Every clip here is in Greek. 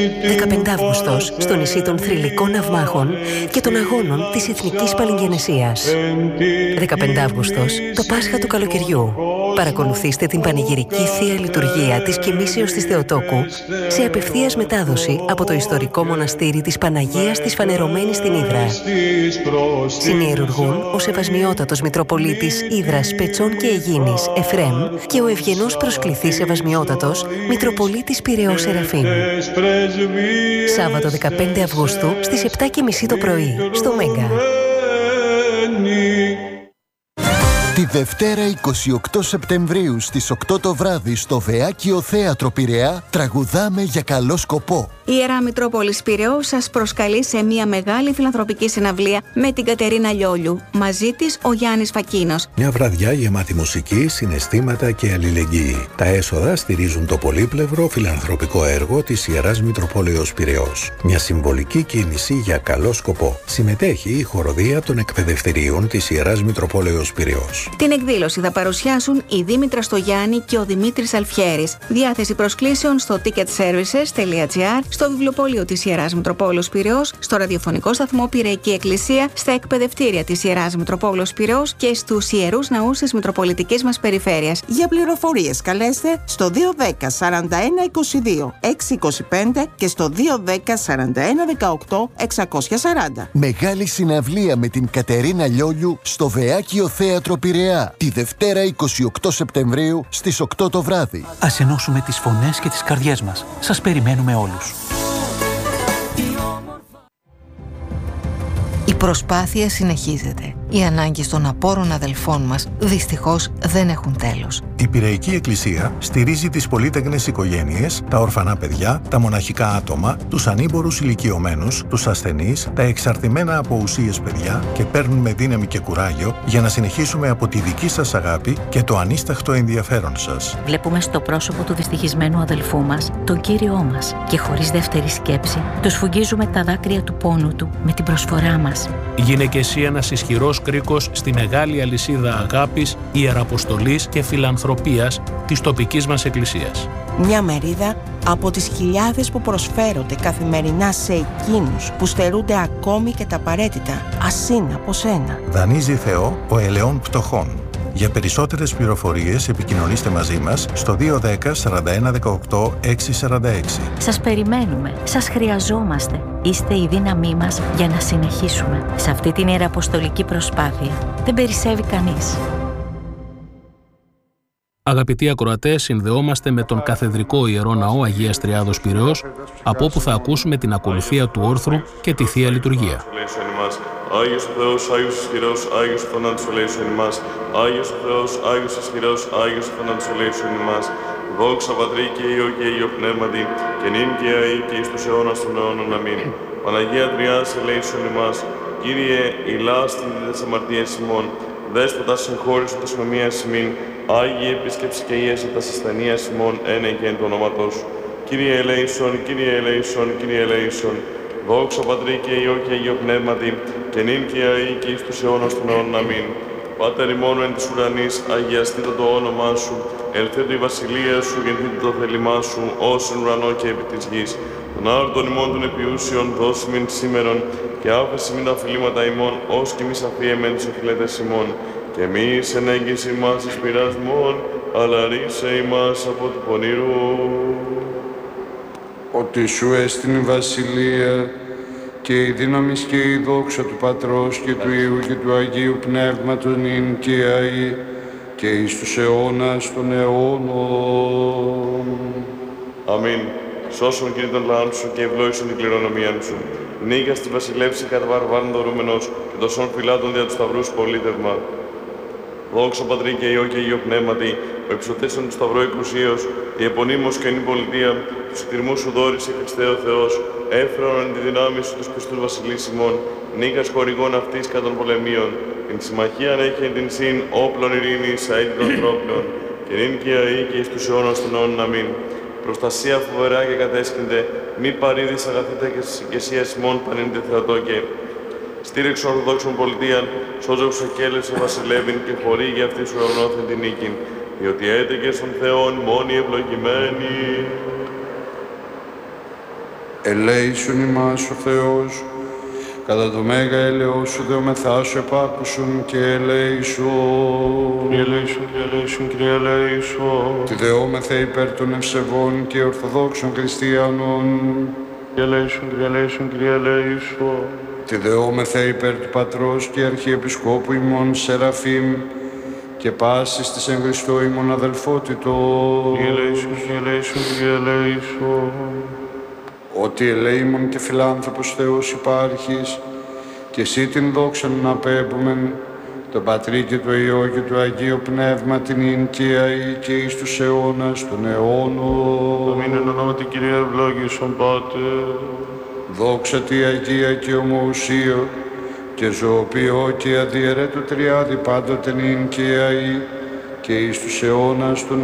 15 Αύγουστος, στο νησί των θρυλικών ναυμάχων και των αγώνων της Εθνικής Παλιγγενεσίας. 15 Αύγουστος, το Πάσχα του καλοκαιριού. Παρακολουθήστε την πανηγυρική Θεία Λειτουργία της Κοιμήσεως της Θεοτόκου σε απευθείας μετάδοση από το ιστορικό μοναστήρι της Παναγίας της Φανερωμένης στην Ύδρα. Συνιερουργούν ο Σεβασμιότατος Μητροπολίτης Ύδρας, Πετσών και Αιγίνης Εφρέμ και ο ευγενός προσκληθής Σεβασμιότατος Μητροπολίτης Πειραιώς Σεραφείμ. Σάββατο 15 Αυγούστου στις 7:30 το πρωί στο Μέγκα. Τη Δευτέρα 28 Σεπτεμβρίου στις 8 το βράδυ στο Βεάκιο Θέατρο Πειραιά τραγουδάμε για καλό σκοπό. Η Ιερά Μητρόπολης Πειραιώς σας προσκαλεί σε μια μεγάλη φιλανθρωπική συναυλία με την Κατερίνα Λιόλιου. Μαζί της ο Γιάννης Φακίνος. Μια βραδιά γεμάτη μουσική, συναισθήματα και αλληλεγγύη. Τα έσοδα στηρίζουν το πολύπλευρο φιλανθρωπικό έργο της Ιεράς Μητροπόλεως Πειραιώς. Μια συμβολική κίνηση για καλό σκοπό. Συμμετέχει η χοροδία των εκπαιδευτηρίων της Ιεράς Μητροπόλεως Πειραιώς. Την εκδήλωση θα παρουσιάσουν η Δήμητρα Στογιάννη και ο Δημήτρης Αλφιέρης. Διάθεση προσκλήσεων στο ticketservices.gr, στο βιβλιοπωλείο της Ιεράς Μητροπόλεως Πειραιώς, στο ραδιοφωνικό σταθμό Πειραϊκή Εκκλησία, στα εκπαιδευτήρια της Ιεράς Μητροπόλεως Πειραιώς και στους ιερούς ναούς της Μητροπολιτικής μας περιφέρειας. Για πληροφορίες καλέστε στο 210 41 22 625 και στο 210 41 18 640. Μεγάλη συναυλία με την Κατερίνα Λιόλιου στο Βεάκιο Θέατρο Πειραιά τη Δευτέρα 28 Σεπτεμβρίου στις 8 το βράδυ. Ας ενώσουμε τις φωνές και τις καρδιές μας. Σας περιμένουμε όλους. Η προσπάθεια συνεχίζεται. Οι ανάγκες των απόρων αδελφών μας δυστυχώς δεν έχουν τέλος. Η Πειραϊκή Εκκλησία στηρίζει τις πολύτεκνες οικογένειες, τα ορφανά παιδιά, τα μοναχικά άτομα, τους ανήμπορους ηλικιωμένους, τους ασθενείς, τα εξαρτημένα από ουσίες παιδιά και παίρνουμε δύναμη και κουράγιο για να συνεχίσουμε από τη δική σας αγάπη και το ανίσταχτο ενδιαφέρον σας. Βλέπουμε στο πρόσωπο του δυστυχισμένου αδελφού μας τον Κύριό μας και χωρίς δεύτερη σκέψη του σφουγγίζουμε τα δάκρυα του πόνου του με την προσφορά μας. Γίνε και εσύ ένας ισχυρός κρίκος στη μεγάλη αλυσίδα αγάπης, ιεραποστολής και φιλανθρωπίας της τοπικής μας εκκλησίας. Μια μερίδα από τις χιλιάδες που προσφέρονται καθημερινά σε εκείνους που στερούνται ακόμη και τα απαραίτητα. Ας είναι από σένα. Δανείζει Θεό ο ελαιών πτωχών. Για περισσότερες πληροφορίες επικοινωνήστε μαζί μας στο 210 41 18 646. Σας περιμένουμε, σας χρειαζόμαστε. Είστε η δύναμή μας για να συνεχίσουμε. Σε αυτή την ιεραποστολική προσπάθεια δεν περισσεύει κανείς. Αγαπητοί ακροατές, συνδεόμαστε με τον Καθεδρικό Ιερό Ναό Αγίας Τριάδος Πειραιώς, από όπου θα ακούσουμε την ακολουθία του όρθρου και τη Θεία Λειτουργία. Άγιος ο Θεός, Άγιος ισχυρός, Άγιος ο θανάτους ελέησον ημάς. Άγιος ο Θεός, Άγιος ισχυρός, Άγιος ο θανάτους ελέησον ημάς. Δόξα Πατρί και Υιό και Υιό Πνεύματι, και νυν και αεί και εις τους αιώνας των αιώνων. Αμήν. Παναγία Τριάς ελέησον ημάς. Κύριε, ηλάσtin τις αμαρτίες ημών. Δέσποτα συγχώρησον τας νομίας ημίν. Άγιε επίσκεψη και ίεσε τας ασθενείας ημών, ένε και εν το όνοματό σου. Κύριε ελέησον, Κύριε ελέησον, Κύριε ελέησον. Δόξα Πατρί και Υιό και Υιό Πνεύματι, και νυν και αεί και εις τους αιώνας των αιώνων. Αμήν. Πάτερ ημών εν της ουρανής, αγιαστήτω το όνομά σου, ελθέτω η βασιλεία σου, γεννήτω το θέλημά σου, ως εν ουρανό και επί της γης. Τον άρτον ημών των επιούσιων, δώσει μην σήμερον, και άφεση μην τα αφιλήματα ημών, ως κι εμείς αφιέμεν τους οφειλέτες ημών. Και εμείς εν έγκυση μας εις πειρασμών, αλλά ρίσε ημάς από του πονηρού. Ότι σου έστειν η βασιλεία και η δύναμη και η δόξα του Πατρός και του Υιού και του Αγίου Πνεύματος νυν και αεί και εις τους αιώνας των αιώνων. Αμήν. Σώσον Κύριε τον λαόν σου και ευλόγησον την κληρονομία σου. Νίγα στη βασιλεύση κατά βαρβάρων δωρούμενος και τοσών φυλάτων δια του σταυρού πολίτευμα. Δόξα Πατρί και Υιό και Υιό Πνεύματι, ο υψωτέσον του Σταυρό εκουσίως, η επωνύμως και η πολιτεία, τους εκτιρμούς σου δόρισε Χριστέ ο Θεός, έφερον εν τη δυνάμει σου τους πιστούς βασιλείς ημών, νίκας χορηγών αυτής κατά των πολεμίων, την συμμαχίαν έχει εν την συν όπλων ειρήνης αίτη των ανθρώπων, και νυν και αεί και εις τους αιώνας των αιώνων. Αμήν. Προστασία φοβερά και κατέσχυνται, μη παρήδης αγαθήτα και στις οικεσίες ημών πανέντε θεατόκε. Στήριξε Ορθοδόξων πολιτείαν, σώζω ξεκέλευσε βασιλεύειν και χορήγει αυτή σου ορνώθεν την νίκην, διότι έτεκε στον Θεόν μόνοι ευλογημένοι. ελέησον ημάς ο Θεός, κατά το μέγα έλεος σου δεομεθά σου επάκουσον και ελέησον. Κύριε ελέησον, Κύριε ελέησον, Κύριε ελέησον. Τη δεόμεθα υπέρ των ευσεβών και ορθοδόξων χριστιανών. Κύριε ελέησον, Κύριε ελέησον, Κύριε ελέησον. Τη δεόμεθα υπέρ του Πατρός και Αρχιεπισκόπου ημών Σεραφείμ και πάσης της εν Χριστώ ημών αδελφότητος. Κύριε ελέησον, Κύριε ελέησον, Κύριε ελέησον. Ότι ελέημον και φιλάνθρωπος Θεός υπάρχεις και εσύ την δόξα να απέμπομεν τον Πατρί και το Υιό και το Αγίο Πνεύμα την ίν και αεί και εις τους αιώνας των αιώνων. Αμήν εν ονόματι Κύριε ευλόγησον Πάτερ. Δόξα τη Αγία και ομοουσία και ζωοποιώ και αδιαιρέτω τριάδι πάντοτε νυν και αεί και εις τους αιώνας των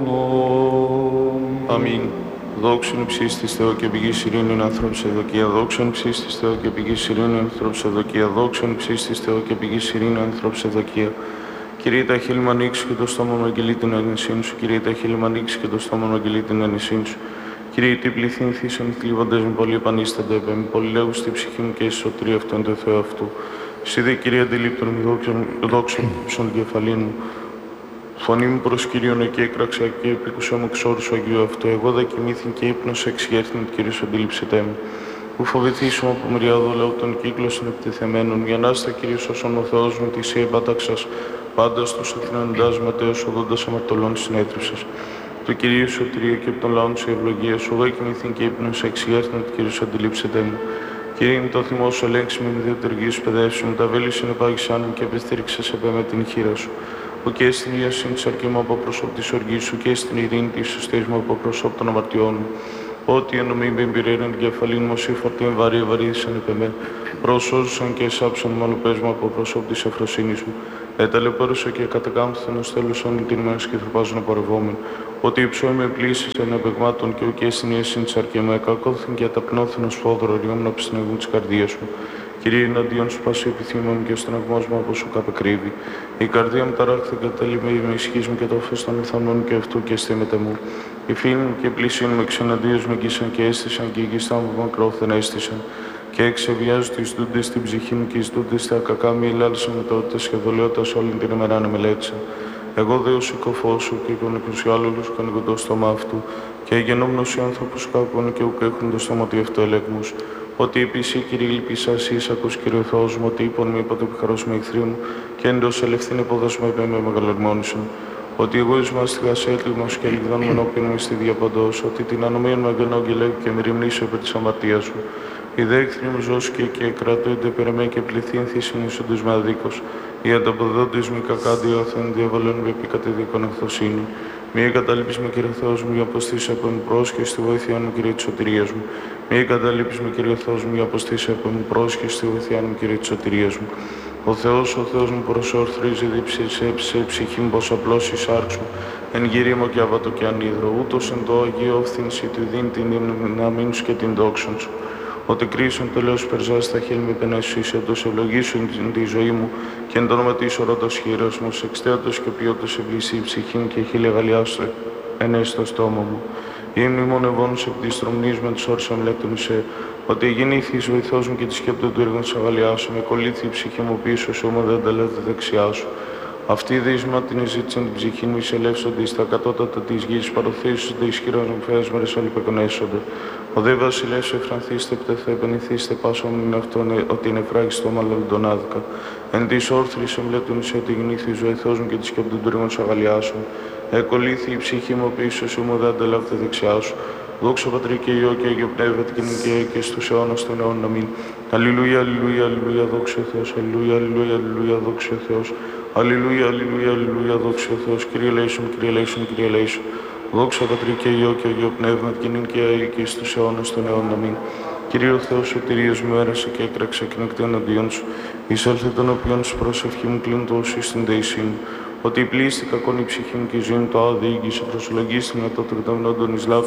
αιώνων. Αμήν. Δόξον υψίστης Θεό και πηγής ειρήνην ανθρώπους ευδοκία. Δόξον υψίστης Θεό και πηγής ειρήνην ανθρώπους ευδοκία. Δόξον υψίστης Θεό και πηγής ειρήνην ανθρώπους ευδοκία. Κύριε τα χείλη μου ανοίξει και το στόμα μου αγγελεί την ανησύν σου. Κύριε τα χείλη μου ανοίξει και το στόμα μου αγγελεί την ανησύν σου. Κύριε τι πληθύν θύσαν θλίβοντες με πολύ επανίστανται επέ με πολύ λέγου στη ψυχή μου και η σωτηρία αυτόν το Θεό αυτού. Εσύ δε Κύριε αντιλήπτον δόξον στον κεφαλήν μου. Φωνή μου προς Κύριον εκεί έκραξα και επίκουσα μου εξ όρους Αγίου αυτό. Εγώ δε κοιμήθην και ύπνος εξηγέρθην ότι Κύριος αντίληψετέ μου. Που φοβηθήσουμε από μυριάδο λαού των κύκλων επιτεθεμένων. Για να είστε Κύριος όσον ο Θεός μου θυσία επάταξας. Πάντα στους εθνοντάς ματέως οδόντας αμαρτωλών συνέτριψας. Το Κυρίου σωτηρία και από τον λαό σου ευλογία σου. Εγώ κοιμήθην και ύπνος εξηγέρθην ότι Κύριος αντιλήψετέ μου. Κύριε μου το θυμό σου ελέγξει με διοτεργή σου παιδεύσου μου. Τα βέλη συνεπάγησαν μου και επιστήριξε επέ με την χείρα σου. Ο και στην ιασύνη της αρκή μου από πρόσωπο της οργής σου και στην ειρήνη της σωστής μου από πρόσωπο των αμαρτιών μου. Ό,τι εννομή με εμπειρέραν την κεφαλήν μου, εσύ φορτίν βαρύ βαρύδισαν επ' εμέ. Προσώζουσαν και εσάψαν μαλοπές μου από πρόσωπο της ευφροσύνης μου. Εταλαιπώρησα και κατακάμφθαν ως τέλος όνει την ημέρα και θροπάζουν απορρευόμεν. Ότι η ψώμη με πλήσεις εν επεγμάτων και ο και στην ιασύνη της αρκή μου εκακόθην και αταπνώθην ως φόδρο ριόμουν από συνεγμού της καρδίας μου. Κύριε, εναντίον σου πάση επιθύμα μου και ο στεναγμός μου από σου καπεκρύβει. Η καρδία μου ταράχθη κατέλημαι με ισχύς μου και το φως των εθανών και αυτού και αισθήμεται μου. Οι φίλοι μου και πλήσιοι μου εξεναντίον με αγγίσαν και έστησαν και οι γιστά μου μακρόθεν έστησαν. Και εξεβιάζω τις δούντες στην ψυχή μου και εις δούντες στα κακά μη ελάλησαν με τότητες και δολιώτας όλη την ημέρα να μελέτησαν. Εγώ δε ο συκοφός σου και τον εκουσιάλουλους κονικό το στόμα αυτού και γενόμενος οι άνθρωπος κάπων και ουκ έχουν το στόμα του αυτό ελέγμους. Ότι επίση, Κύριε, λυπήσα εσύ, ακούς Κύριε Θεός μου, ότι είπον με είπατε επικαρός με εχθροί μου, και εντός ελευθύνη υποδός με μεγαλερμόνησον. Ότι εγώ εις μάστιγας έτοιμος και λιγδόν με ενώπιον με στη διαπαντός, ότι την ανομία με αγγενόγγελε και με ρημνήσω επί της αμαρτίας σου. Οι δε εχθροί μου ζώσκε και κρατούνται περαιμέ και πληθύνθη συνεισόντες με αδίκος. Οι ανταποδότες μη κακά διώθεν διαβαλών με επί κατεδίκον εχθοσύνη. Μη εγκαταλείπεις με, Κύριε Θεός μου, για αποστήση από μου πρόσχε στη βοήθεια μου, Κύριε της σωτηρίας μου. Μη εγκαταλείπεις με, Κύριε Θεός μου, για αποστήση από μου πρόσχε στη βοήθεια μου, Κύριε της σωτηρίας μου. Ο Θεός μου προσορθρίζει διψήσε ψυχή μου, πως απλώς εισάρξου. Εν γυρίμω και αβατο και ανίδρο, ούτως εν το Αγίο φθήνση του δίν την δύναμήν σου και την δόξον σου. Ότι κρίσον τελείως περζά στα χείλη με πενέσου εντός ευλογήσουν τη ζωή μου και εν το όνομα της ορότος χείρος μου, εξτέατος και ποιότος ευλύσει η ψυχή μου και χείλη αγαλιάστο ενέσει στο στόμα μου. Είμαι μονευόνος επί της τρομνής με τους όρους αμλέτων σε, ότι γεννήθη εις βοηθός μου και τη σκέπτο του έργων της αγαλιάσου, με κολλήθη η ψυχή μου πίσω σου, όμως δεν τελέται δεξιά σου. Αυτή η δείσμα την εζήτησαν την ψυχή μου, εισελεύσονται στα κατώτατα της γης, παροθήσονται ισχυρός μου φέρες μέρες όλοι πεκονέσονται. Ο δε βασιλεύς εφρανθήστε, πτεθέ, επενηθήστε, πάσο μου είναι αυτόν, ότι είναι φράγιστο μάλλον τον άδικα. Εν της όρθρης εμπλέτουν σε ότι γεννήθη εις βοηθός μου και τη σκέπτον του έργων της αγαλιάσου. Εκολήθη η ψυχή μου πίσω σου, μου δεν αντελάβετε δεξιά σου. Δόξα Πατρί και Υιό και Αγίο Πνεύμα και στους αιώνας των αιώνων. Αμήν. Αλληλούια, αλληλούια, αλληλούια, δόξα ο Θεός. Αλληλούια, αλληλούια, αλληλούια, δόξα ο Θεός. Αλληλούια, αλληλούια, αλληλούια, δόξα ο Θεός. Κύριε ελέησον, Κύριε ελέησον, Κύριε ελέησον. Δόξα Πατρί και Υιό και Αγίο Πνεύμα και στους αιώνας των αιώνων. Αμήν. Κύριε ο Θεός σωτηρίας μου έρασε και έκραξε και νεκτή εναντίον σου. Εισέλθε τον οποίον σου προσευχή μου κλείνω το όσοι στην δεησή μου. Ότι πλήστη κακόν η ψυχή μου και η ζωή μου το άδει ήγησε, προσολογίστη με το τριταμινόν των Ισλάκων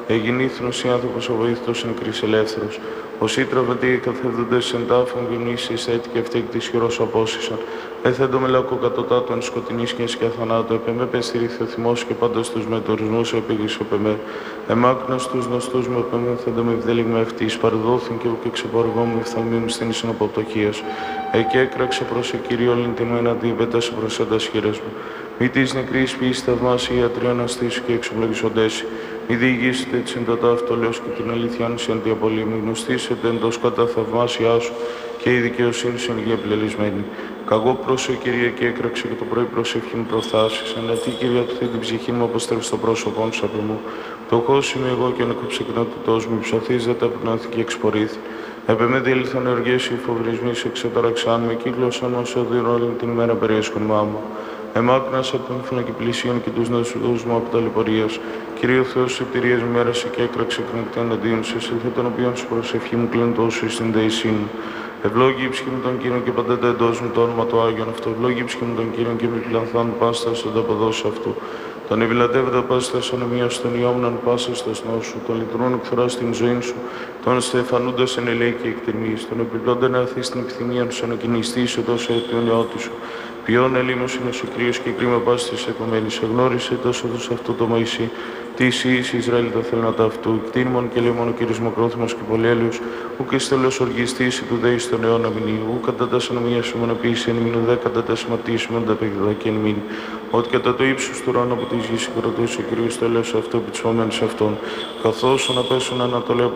Εγινή θνοσή άνθρωπος αβοήθητος νεκρής ελεύθερος. Όσοι τραβετοί καθεύδοντες εν τάφων γυμνήσεις έτη και ευτέκτη ισχυρός απόσυσαν. Έθεντο μελάκο κατωτάτων σκοτεινής και θανάτου. Επεμέ πεστηρίθη ο θυμός και πάντως τους μετορισμούς επίγης επεμέ. Εμάκνος τους νοστούς μου επεμέ θέντο με ευδέλιγμα ευτής. Παρδόθην και ουκ εξεπαργό μου ευθαλμή μου στην ίσον αποπτωχίας. Εκεί έκραξε προς Κύριε όλην την έναντι πέτασε προς έντας χείρες μου. Μη της νεκρής ποιής θαυμάσια ιατρία να στήσου και εξοπλογισοντέσει. Μη διηγήσετε της εν τα ταύτολεως και την αλήθεια σου εν τη απολύ. Μη γνωστήσετε εντός κατά θαυμάσια σου και η δικαιοσύνη σου εν γη επιλελισμένη. Καγώ πρόσω Κυρία και έκραξε και το πρωί προσευχήν προφθάσεις. Ανατή Κυρία του Θεού την ψυχή μου αποστρέφει στο πρόσωπό σου από μου. Πτωχός είμαι εγώ και νεκροψεκνότητός μου. Ψωθίζεται από την ανθική εξπορήθη. Επεμέ διέλθαν οργές οι φοβρισμοί σε εξεταραξάν με κύκλωσαν όσο οδύρω όλη την ημέρα περιέσκονμά μου. Εμάκνασα από τον ύφωνα και πλησίον και τους νοσουδούς μου από τα λιπορίας. Κυρίω Θεός της επτηρίας μου μέρασε και έκραξε εκνεκτή εναντίον σου. Εσύλθε τον οποίον σου προσευχή μου κλεντώ σου στην δεησή μου. Ευλόγη η ψυχή μου τον Κύριον και παντέτα εντός μου το όνομα του Άγιον αυτό. Ευλόγη η ψυχή μου τον Κύριον και μη πλανθάν πάστα στον ταποδός αυτού. Τον ευηλατεύοντα πάστα στον ομοία στον ιόμναν πάσα στο σνό σου. Τον λυτρούν εκφρά στην ζωή σου. Τον στεφανούντα εν ελέη και εκτιμή. Τον επιπλώντα να αθεί στην επιθυμία σου να κινηστεί τόσο του νεότου σου. Ποιόν ελίμος είναι ο κρύος και κρίμα πάση της επομένης. Εγνώρισε τόσο τους αυτό το Μωυσή. Τι εις Ισραήλ τα θέλματα αυτού. Κτήνμον και λίμον ο Κύριος Μακρόθυμος και πολυέλεος. Ου και στέλος οργιστής του δέη στον αιώνα μηνύ. Ου κατά τα συνομία σου μονοποίηση εν μήνου δε κατά τα σηματίσου μεν τα παιγδά και εν μήνυ. Ότι κατά το ύψος του ουρανού από τη γη συγκροτούσε ο Κύριος τέλος αυτό επί της φωμένης αυτών. Καθώς να πέσουν ανατολέ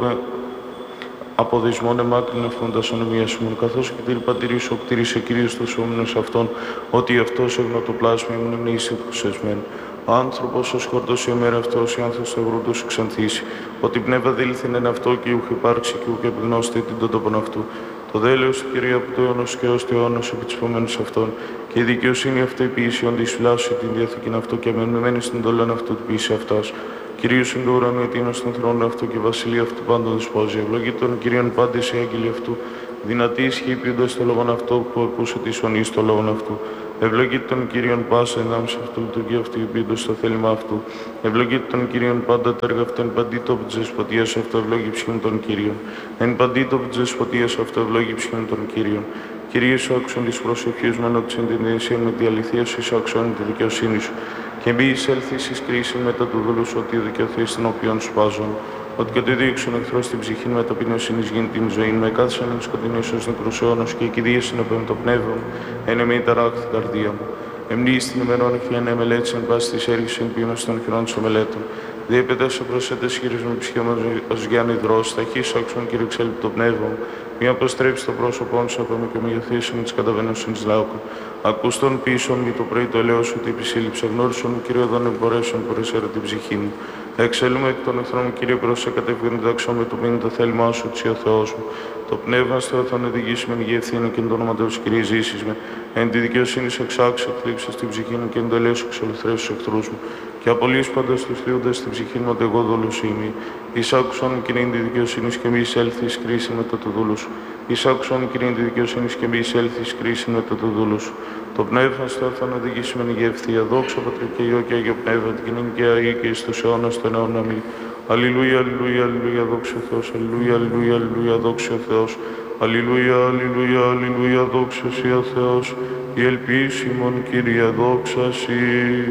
από δυσμόν εμάκρυνε ευθόντας ονομία σου μόνο, καθώς και την πατήρη σου οκτήρισε Κύριος τους όμενους αυτών, ότι αυτός εγνωτοπλάσμι ήμουν εμνήσει προσεσμέν. Ο άνθρωπος ως χορτός η μέρα αυτός, η άνθρωπος του ευρώ του ξανθήσει, ότι πνεύμα δήλθεν εν αυτό και ουχ υπάρξει και ουχ επιγνώστη την τότοπον αυτού. Το δέλεος του Κυρίου από το αιώνος και ως το αιώνος επί της φωμένης αυτών, και η δικαιοσύνη αυτή ποιησιον της φυλάσσου την διαθήκην αυτού και αμενμένη στην τολών αυτού του ποιήσει αυτάς. Κυρίως εν το ουρανό ετείνος στον θρόνο αυτού και βασιλεία αυτού πάντων δεσπόζει. Ευλογεί τον Κυρίον πάντες οι άγγελοι αυτού. Δυνατή ισχύει ποιούντας το λόγον αυτό που ακούσε τη φωνή στο λόγον αυτού. Ευλογεί τον Κύριον πάσα ενάμιση αυτού λειτουργία αυτή ποιούντας το θέλημα αυτού. Ευλογεί τον Κύριον πάντα τα έργα αυτά εν παντή τόπου της δεσποτείας αυτό. Ευλογεί ψυχήν των Κύριων. Εν παντή τόπου της δεσποτείας αυτό. Ευλογεί ψυχήν των Κύριων. Κυρίω σου άκουσαν τις προσευχές μου ενώ της εντυνδυνσίας με τη αληθεία σου εισάξον τη δικαιοσύνη σου. Και μη εισέλθεις εις κρίση μετά του δούλου σου ότι δικαιωθείς την οποίον σπάζουν. Ότι κατεδίωξον εχθρός την ψυχή με ταπεινωσύνης γίνει την ζωή. Με κάθισαν εν σκοτεινής ως νεκρός αιώνος και εκειδίασαν επέμ το πνεύμα μου. Εν εμή ταράκτη καρδία μου. Εμνείς την ημερών εχθρία να μελέτης εν πάση της έργης εν ποιήνος των χειρών της ομελέτων. Διέπετας σε προσέτες χείρες με ψυχή μου ως Γιάννη δρός. Θα χύσω άξον Κύριε εξέλιπτο το πνεύμα μου. Μη αποστρέψει το πρόσωπό σου από με και με γιοθήσει με τις καταβαίνωσιν της λάουκου. Ακούστον πίσω μη το πρωί το ελαιός σου ότι επισύλληψε. Γνώρισον μου Κύριε δόν εμπορέσον που εσέρα την ψυχή μου. Εξέλουμε εκ των εχθρών μου Κύριε προς κατεύγεν δάξω με το μήνυ το θέλημά σου τσι ο Θεός μου. Το πνεύμα στο θα οδηγήσει με η ευθύνη και εν το όνομα του Κύριε ζήσεις με. Εν τη δικαιοσύνη σου εξάξω εκθλίψε στην ψυχή μου και εν το ελαιός σου εξολευθρέσου στους εχθρούς μου. Και απολύεις πάντως τους θείοντες στην ψυχή μου ότι εγώ δόλος είμαι. Εισάκουσον μου Κύριε τη δικαιοσύνη και μη εισέλθεις κρίση μετά το δούλου σου. Εισάκουσον μου Κύριε τη δικαιοσύνη και μη εισέλθεις κρίση μετά το δούλου σου. Το πνεύμα στο θα οδηγήσει με η ευθεία. Δόξα Πατρί και Υιό και Άγιο Πνεύμα, την κοινή και Αγία και εις τους αιώνας των αιώνων αμήν. Αλληλούια, αλληλούια, αλληλούια, δόξα ο Θεός. Αλληλούια, αλληλούια, αλληλούια, δόξα ο Θεός. Αλληλούια, αλληλούια, αλληλούια, δόξα σοι ο Θεός. Η ελπίσιμον Κύριε δόξα σοι.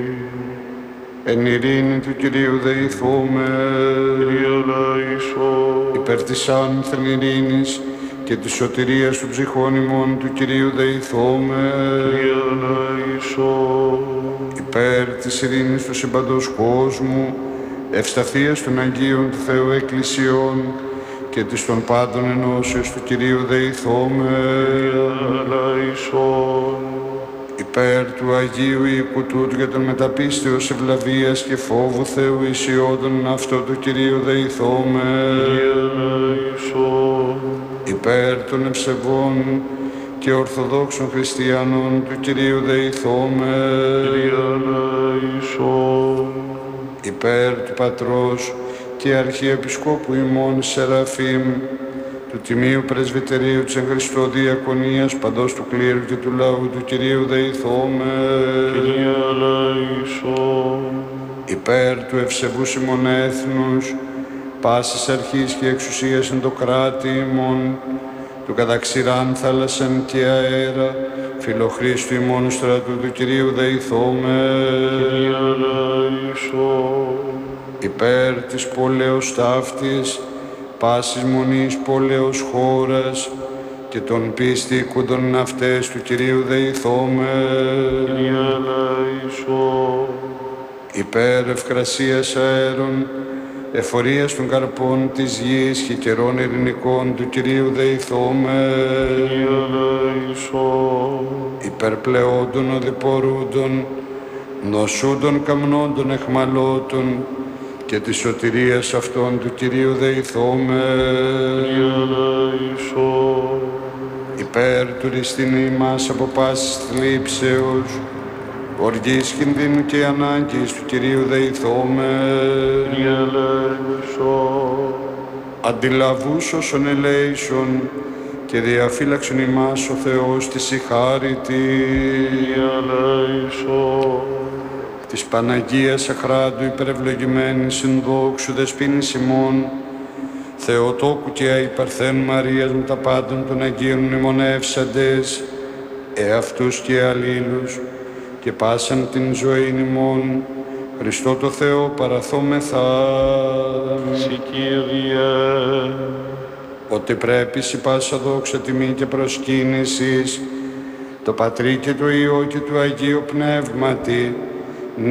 Εν ειρήνη του Κυρίου δεηθούμε, Κύριε ελέησον. Υπέρ της άνθεν ειρήνης και της σωτηρίας του ψυχών ημών του Κυρίου δεηθούμε, Κύριε ελέησον. Υπέρ της ειρήνης του συμπαντός κόσμου, ευσταθίας των Αγίων του Θεού Εκκλησιών και της των πάντων ενώσεως του Κυρίου δεηθούμε, Κύριε ελέησον. Υπέρ του Αγίου οίκου τούτου για τον μεταπίστεως ευλαβίας και φόβου Θεού ισιόντων αυτό του Κυρίου δεηθώμε. Υπέρ των ευσεβών και ορθοδόξων χριστιανών του Κυρίου δεηθώμε. Υπέρ του Πατρός και Αρχιεπισκόπου ημών Σεραφείμ, του Τιμίου Πρεσβυτερίου της εν Χριστώ Διακονίας, παντός του κλήρου και του λαού του Κυρίου δεηθώμε. Κύριε ελέησον. Υπέρ του ευσεβούς ημών έθνους πάσης αρχής και εξουσίας εν το κράτη ημών, του καταξηράν θάλασσαν και αέρα, φιλοχρίστου ημών στρατού του Κυρίου δεηθώμε. Κύριε ελέησον. Υπέρ της πόλεως ταύτης, πάσης μονής πόλεως χώρας, και των πίστικουντων αυτές του Κυρίου δεηθώμε. Κύριε ελέησον. Υπέρ ευκρασίας αέρων, εφορίας των καρπών της γης και καιρών ειρηνικών του Κυρίου δεηθώμε. Κύριε ελέησον. Υπέρ πλεόντων οδηπορούντων, νοσούντων καμνόντων εχμαλώτων, και της σωτηρίας αυτών του Κυρίου δεηθώμε. Κύριε ελέησον. Υπέρ του ρηστινή μας από πάσης θλίψεως, οργής κινδύνου και ανάγκης του Κυρίου δεηθώμε. Κύριε ελέησον. Αντιλαβούς όσων ελέησον και διαφύλαξον ημάς ο Θεός της η χάριτη. Κύριε ελέησον. Της Παναγίας αχράντου υπερευλογημένης συνδόξου δεσποίνης ημών, Θεοτόκου και αϊπαρθέν Μαρίας με τα πάντων των Αγίων μνημονεύσαντες, εαυτούς και αλλήλους, και πάσαν την ζωή ημών, Χριστό το Θεό παραθόμεθα. Συ Κύριε. Ότι πρέπει σοι πάσα δόξα τιμή και προσκύνησης, το Πατρί και το Υιό και του Αγίου Πνεύματι,